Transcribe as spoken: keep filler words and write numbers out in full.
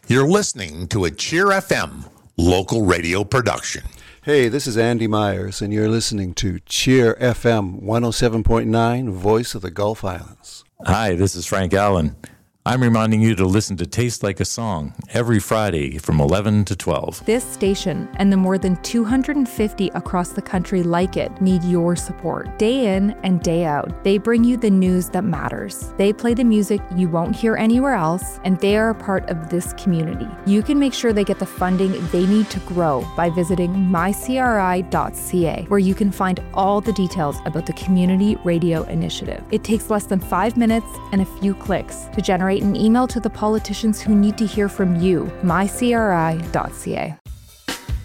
You're listening to a Cheer F M local radio production. Hey, this is Andy Myers, and you're listening to Cheer F M one oh seven point nine, Voice of the Gulf Islands. Hi, this is Frank Allen. I'm reminding you to listen to Taste Like a Song every Friday from eleven to twelve. This station and the more than two hundred fifty across the country like it need your support. Day in and day out, they bring you the news that matters. They play the music you won't hear anywhere else, and they are a part of this community. You can make sure they get the funding they need to grow by visiting my c r i dot c a, where you can find all the details about the Community Radio Initiative. It takes less than five minutes and a few clicks to generate an email to the politicians who need to hear from you. my c r i dot c a.